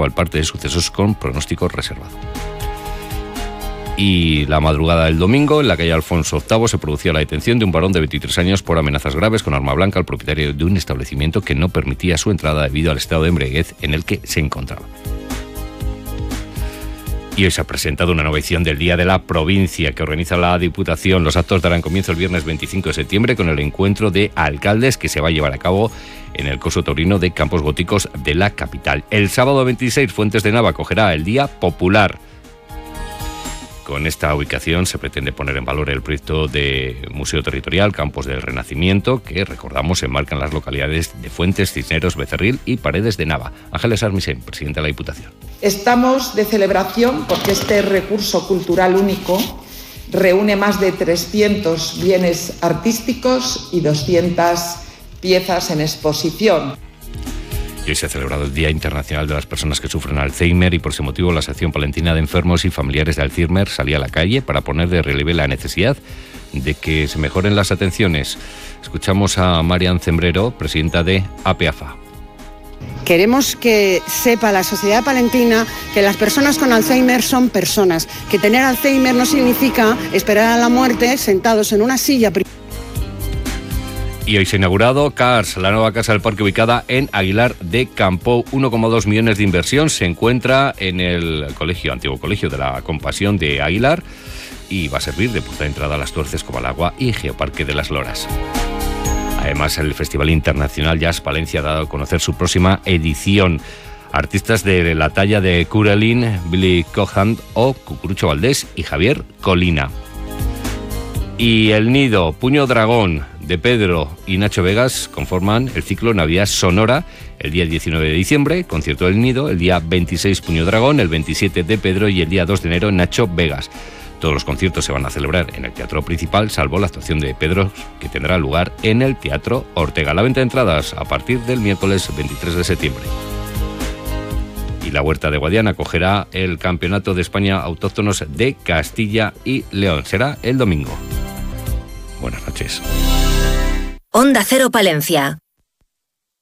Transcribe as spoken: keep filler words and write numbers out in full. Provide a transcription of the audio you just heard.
cerraba el parte de sucesos con pronóstico reservado. Y la madrugada del domingo, en la calle Alfonso octavo, se producía la detención de un varón de veintitrés años por amenazas graves con arma blanca al propietario de un establecimiento que no permitía su entrada debido al estado de embriaguez en el que se encontraba. Y hoy se ha presentado una nueva edición del Día de la Provincia que organiza la Diputación. Los actos darán comienzo el viernes veinticinco de septiembre con el encuentro de alcaldes que se va a llevar a cabo en el Coso Taurino de Campos Góticos de la capital. El sábado veintiséis, Fuentes de Nava acogerá el Día Popular. Con esta ubicación se pretende poner en valor el proyecto de Museo Territorial Campos del Renacimiento, que, recordamos, se enmarca en las localidades de Fuentes, Cisneros, Becerril y Paredes de Nava. Ángeles Armisen, presidente de la Diputación. Estamos de celebración porque este recurso cultural único reúne más de trescientos bienes artísticos y doscientas piezas en exposición. Y hoy se ha celebrado el Día Internacional de las Personas que Sufren Alzheimer y por ese motivo la Asociación Palentina de Enfermos y Familiares de Alzheimer salía a la calle para poner de relieve la necesidad de que se mejoren las atenciones. Escuchamos a Marian Zembrero, presidenta de APEAFA. Queremos que sepa la sociedad palentina que las personas con Alzheimer son personas, que tener Alzheimer no significa esperar a la muerte sentados en una silla. Y hoy se ha inaugurado Cars, la nueva casa del parque ubicada en Aguilar de Campoo. uno coma dos millones de inversión. Se encuentra en el colegio, antiguo colegio de la Compasión de Aguilar, y va a servir de puerta de entrada a las Tuerces, Comalagua y Geoparque de las Loras. Además, el Festival Internacional Jazz Palencia ha dado a conocer su próxima edición. Artistas de la talla de Curelin, Billy Cohan o Cucurucho Valdés y Javier Colina. Y El Nido, Puño Dragón, de Pedro y Nacho Vegas conforman el ciclo Navidad Sonora. El día diecinueve de diciembre, concierto del Nido, el día veintiséis Puño Dragón, el veintisiete de Pedro y el día dos de enero Nacho Vegas. Todos los conciertos se van a celebrar en el Teatro Principal, salvo la actuación de Pedro, que tendrá lugar en el Teatro Ortega. La venta de entradas a partir del miércoles veintitrés de septiembre. Y la Huerta de Guadiana acogerá el Campeonato de España Autóctonos de Castilla y León. Será el domingo. Buenas noches. Onda Cero Palencia.